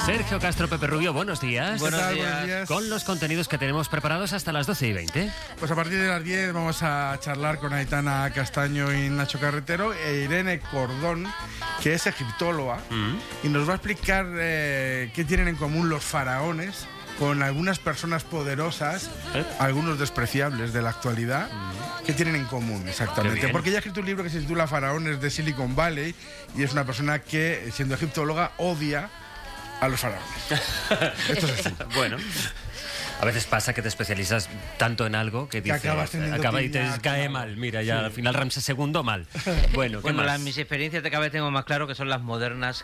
Sergio Castro, Pepe Rubio, buenos días. Buenos días. Con los contenidos que tenemos preparados hasta las 12:20. Pues a partir de las 10 vamos a charlar con Aitana Castaño y Nacho Carretero e Irene Cordón, que es egiptóloga, y nos va a explicar qué tienen en común los faraones con algunas personas poderosas, algunos despreciables de la actualidad. ¿Qué tienen en común exactamente? Porque ella ha escrito un libro que se titula Faraones de Silicon Valley y es una persona que, siendo egiptóloga, odia a los faraones. Esto es así. Bueno, a veces pasa que te especializas tanto en algo que dices, acaba y te cae mal. Mira, ya al final Ramsés II mal. Bueno, mis experiencias de cada vez tengo más claro que son las modernas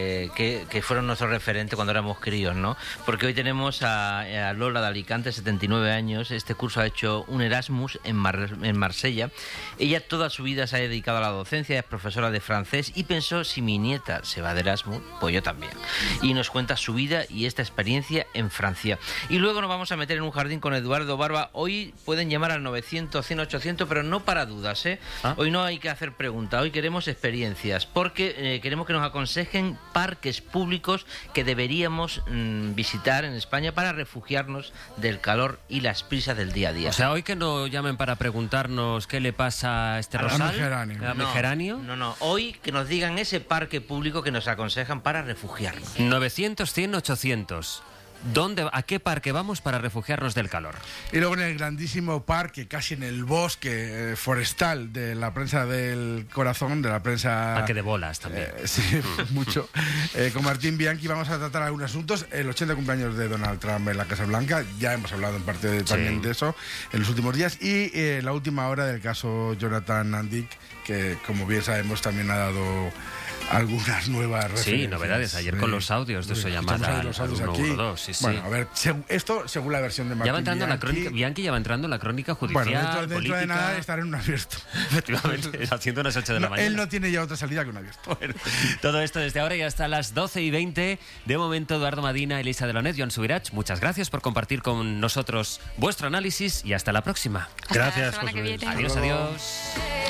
que fueron nuestro referente cuando éramos críos, ¿no? Porque hoy tenemos a Lola de Alicante, 79 años. Este curso ha hecho un Erasmus en Marsella. Ella toda su vida se ha dedicado a la docencia, es profesora de francés y pensó, si mi nieta se va de Erasmus, pues yo también. Y nos cuenta su vida y esta experiencia en Francia. Y luego nos vamos a meter en un jardín con Eduardo Barba. Hoy pueden llamar al 900 100 800, pero no para dudas, ¿eh? Hoy no hay que hacer preguntas, hoy queremos experiencias, porque queremos que nos aconsejen parques públicos que deberíamos visitar en España para refugiarnos del calor y las prisas del día a día. O sea, hoy que no llamen para preguntarnos qué le pasa a este rosal. ¿A geranio? No. Hoy que nos digan ese parque público que nos aconsejan para refugiarnos. 900 100 800. ¿A qué parque vamos para refugiarnos del calor? Y luego en el grandísimo parque, casi en el bosque forestal de la prensa del corazón, de la prensa... Parque de bolas también. Sí, mucho. Con Martín Bianchi vamos a tratar algunos asuntos. El 80 cumpleaños de Donald Trump en la Casa Blanca, ya hemos hablado en parte también de eso en los últimos días. Y la última hora del caso Jonathan Nandick, que como bien sabemos también ha dado algunas nuevas referencias. Sí, novedades. Ayer con los audios de su llamada los audios al aquí. 112. Sí. Bueno, a ver, esto según la versión de Martín ya va entrando Bianchi. la crónica, Bianchi ya va entrando la crónica judicial, bueno, dentro de política. nada estará en un abierto. Efectivamente, haciendo unas 8 de la mañana. Él no tiene ya otra salida que un abierto. Bueno, todo esto desde ahora y hasta las 12:20. De momento, Eduardo Madina, Elisa Delonet, Joan Subirach, muchas gracias por compartir con nosotros vuestro análisis y hasta la próxima. Gracias, José Luis. Adiós.